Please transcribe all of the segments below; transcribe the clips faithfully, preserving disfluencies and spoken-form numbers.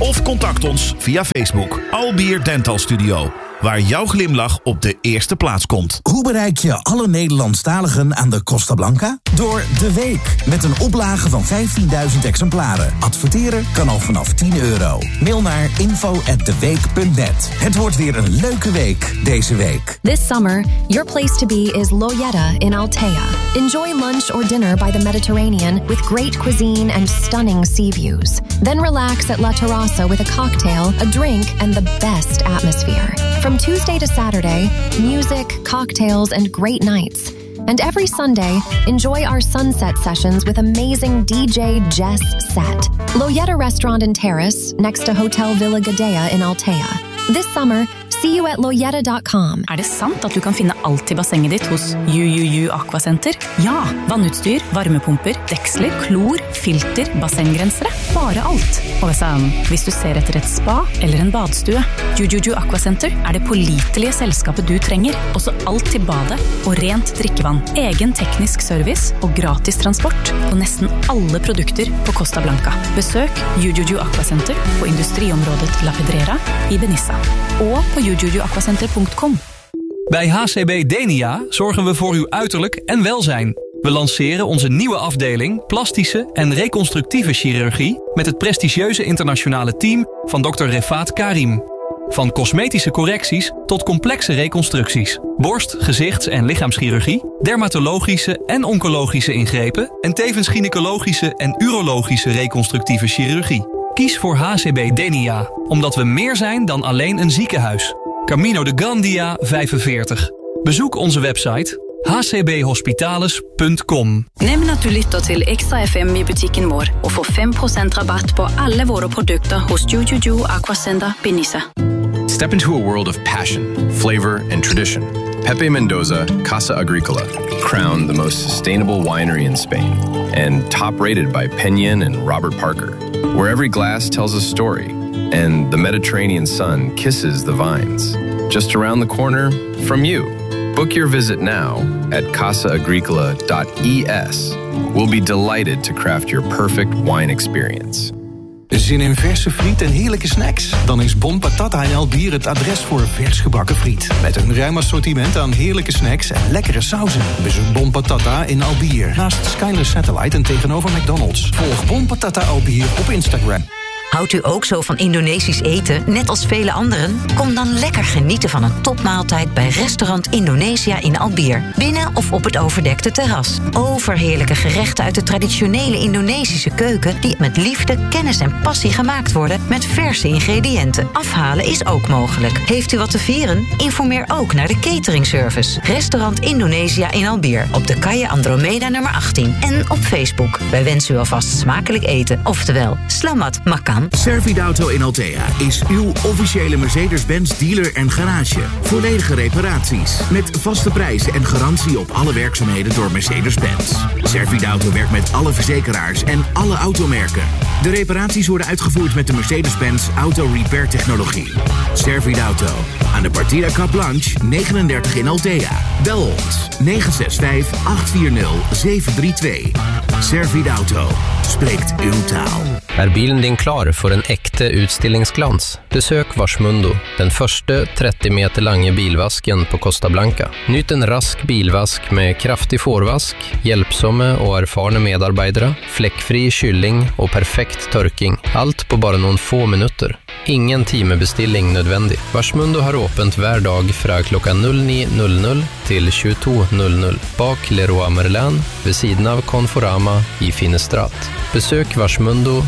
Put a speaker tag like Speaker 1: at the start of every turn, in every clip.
Speaker 1: Of contact ons via Facebook. Albier Dental Studio. Waar jouw glimlach op de eerste plaats komt.
Speaker 2: Hoe bereik je alle Nederlandstaligen aan de Costa Blanca? Door De Week. Met een oplage van vijftienduizend exemplaren. Adverteren kan al vanaf tien euro. Mail naar info at de week punt net. Het wordt weer een leuke week deze week.
Speaker 3: This summer, your place to be is Loyetta in Altea. Enjoy lunch or dinner by the Mediterranean with great cuisine and stunning sea views. Then relax at La Terraza with a cocktail, a drink, and the best atmosphere. From Tuesday to Saturday, music, cocktails, and great nights. And every Sunday, enjoy our sunset sessions with amazing D J Jess Set. Loyetta Restaurant and Terrace, next to Hotel Villa Gadea in Altea. This summer, see you at loyetta dot com.
Speaker 4: Er det sant at du kan finne alt i bassenget ditt hos U U U Aquacenter? Ja, vannutstyr, varmepumper, deksler, klor, filter, bassenggrensere. Bare alt. Og sånn, hvis du ser etter et spa eller en badstue, U U U Aquacenter er det pålitelige selskapet du trenger. Også alt til badet og rent drikkevann. Egen teknisk service og gratis transport på nesten alle produkter på Costa Blanca. Besøk U U U Aquacenter på industriområdet La Pedrera i Benissa. Og på u u u aquacenter punt com.
Speaker 5: Bij H C B Denia zorgen we voor uw uiterlijk en welzijn. We lanceren onze nieuwe afdeling plastische en reconstructieve chirurgie met het prestigieuze internationale team van dokter Refaat Karim. Van cosmetische correcties tot complexe reconstructies. Borst-, gezichts- en lichaamschirurgie, dermatologische en oncologische ingrepen en tevens gynaecologische en urologische reconstructieve chirurgie. Kies voor H C B Denia, omdat we meer zijn dan alleen een ziekenhuis. Camino de Gandia vijfenveertig. Bezoek onze website h c b hospitales punt com.
Speaker 4: Nämn att du lytter till Extra F M i butikken vår og få fem procent rabatt på alle våre produkter hos U U U Aquacenter Benissa.
Speaker 6: Step into a world of passion, flavor, and tradition. Pepe Mendoza Casa Agricola, crowned the most sustainable winery in Spain, and top-rated by Penyon and Robert Parker, where every glass tells a story, and the Mediterranean sun kisses the vines. Just around the corner from you. Book your visit now at casa agricola dot e s. We'll be delighted to craft your perfect wine experience.
Speaker 7: Zin in verse friet en heerlijke snacks? Dan is Bon Patata in Albier het adres voor vers gebakken friet. Met een ruim assortiment aan heerlijke snacks en lekkere sauzen. Bezoek Bon Patata in Albier. Naast Skyler Satellite en tegenover McDonald's. Volg Bon Patata Albier op Instagram.
Speaker 8: Houdt u ook zo van Indonesisch eten, net als vele anderen? Kom dan lekker genieten van een topmaaltijd bij restaurant Indonesia in Albier. Binnen of op het overdekte terras. Overheerlijke gerechten uit de traditionele Indonesische keuken die met liefde, kennis en passie gemaakt worden met verse ingrediënten. Afhalen is ook mogelijk. Heeft u wat te vieren? Informeer ook naar de cateringservice. Restaurant Indonesia in Albier op de Calle Andromeda nummer achttien en op Facebook. Wij wensen u alvast smakelijk eten, oftewel Slamat Makan.
Speaker 9: Servidauto in Altea is uw officiële Mercedes-Benz dealer en garage. Volledige reparaties met vaste prijzen en garantie op alle werkzaamheden door Mercedes-Benz. Servidauto werkt met alle verzekeraars en alle automerken. De reparaties worden uitgevoerd met de Mercedes-Benz Auto Repair technologie. Servidauto aan de Partida Cap Blanche negenendertig in Altea. Bel ons negen zes vijf acht vier nul zeven drie twee. Servidauto spreekt uw taal.
Speaker 10: Er bilen din klar for en ekte utstillingsglans? Besök Varsmundo, den første tretti meter lange bilvasken på Costa Blanca. Nyt en rask bilvask med kraftig forvask, hjälpsomme og erfarne medarbeidere, flekkfri kylling og perfekt tørking. Alt på bare noen få minutter. Ingen timebestilling nødvendig. Varsmundo har åpent hver dag fra klokka ni null null til tjueto null null. Bak Leroy Merlin, ved siden av Conforama i Finestrat. Besøk varsmundo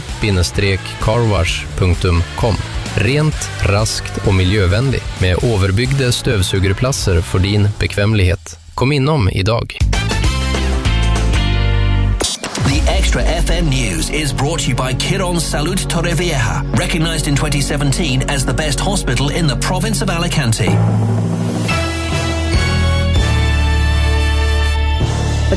Speaker 10: carwash punkt com. Rent, raskt og miljøvennlig, med overbygde støvsugerplasser for din bekvemmelighet. Kom innom i dag.
Speaker 11: The Extra F M News is brought to you by Quirón Salud Torrevieja, recognized in twenty seventeen as the best hospital in the province of Alicante.
Speaker 12: The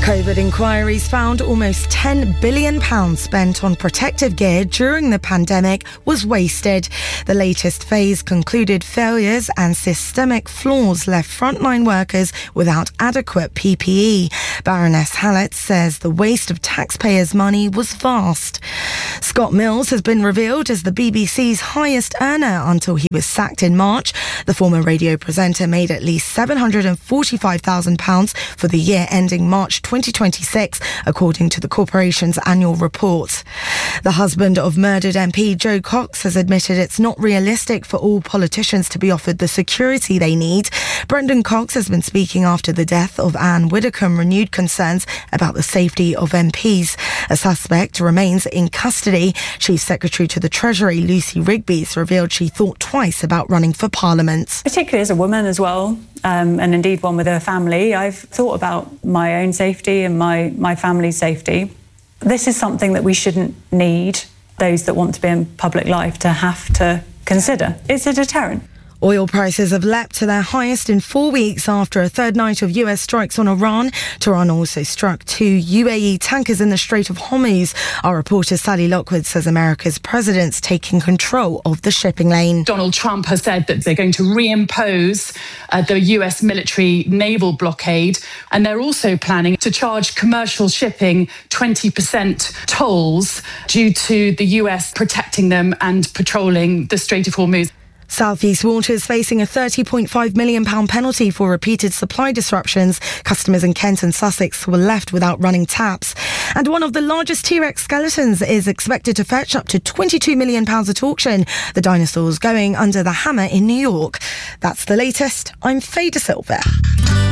Speaker 12: COVID inquiries found almost ten billion pounds spent on protective gear during the pandemic was wasted. The latest phase concluded failures and systemic flaws left frontline workers without adequate P P E. Baroness Hallett says the waste of taxpayers' money was vast. Scott Mills has been revealed as the B B C's highest earner until he was sacked in March. The former radio presenter made at least seven hundred forty-five thousand pounds for the year ending March twenty twenty-six, according to the corporation's annual report. The husband of murdered M P Joe Cox has admitted it's not realistic for all politicians to be offered the security they need. Brendan Cox has been speaking after the death of Anne Widdecombe renewed concerns about the safety of M Ps. A suspect remains in custody. Chief Secretary to the Treasury, Lucy Rigby, has revealed she thought twice about running for Parliament.
Speaker 13: Particularly as a woman as well, um, and indeed one with a family, I've thought about my own safety and my, my family's safety. This is something that we shouldn't need those that want to be in public life to have to consider. It's a deterrent.
Speaker 12: Oil prices have leapt to their highest in four weeks after a third night of U S strikes on Iran. Tehran also struck two U A E tankers in the Strait of Hormuz. Our reporter Sally Lockwood says America's president's taking control of the shipping lane.
Speaker 14: Donald Trump has said that they're going to reimpose uh, the U S military naval blockade, and they're also planning to charge commercial shipping twenty percent tolls due to the U S protecting them and patrolling the Strait of Hormuz.
Speaker 12: Southeast Waters facing a thirty point five million pounds penalty for repeated supply disruptions. Customers in Kent and Sussex were left without running taps. And one of the largest T-Rex skeletons is expected to fetch up to twenty-two million pounds at auction. The dinosaur's going under the hammer in New York. That's the latest. I'm Faye De Silva.